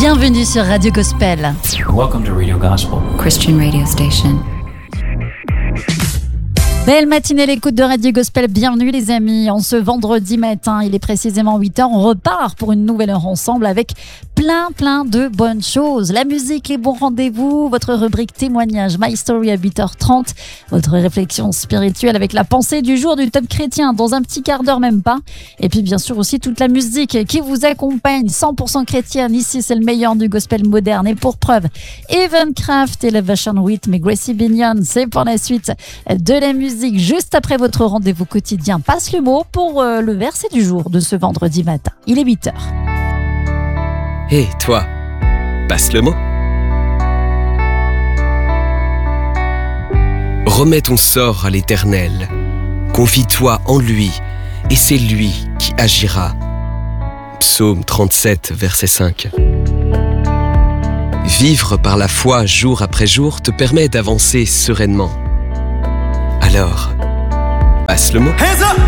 Bienvenue sur Radio Gospel. Welcome to Radio Gospel, Christian radio station. Belle matinée, l'écoute de Radio Gospel. Bienvenue les amis. En ce vendredi matin, il est précisément 8h. On repart pour une nouvelle heure ensemble avec plein de bonnes choses. La musique, les bons rendez-vous, votre rubrique témoignage, My Story à 8h30, votre réflexion spirituelle avec la pensée du jour du top chrétien dans un petit quart d'heure même pas. Et puis bien sûr aussi toute la musique qui vous accompagne, 100% chrétienne. Ici, c'est le meilleur du gospel moderne. Et pour preuve, Evan Craft, Elevation Rhythm et Gracie Binion, c'est pour la suite de la musique. Juste après votre rendez-vous quotidien, passe le mot pour le verset du jour de ce vendredi matin. Il est 8h. Hé, toi, passe le mot. Remets ton sort à l'Éternel. Confie-toi en lui, et c'est lui qui agira. Psaume 37, verset 5. Vivre par la foi jour après jour te permet d'avancer sereinement. Alors, passe le mot.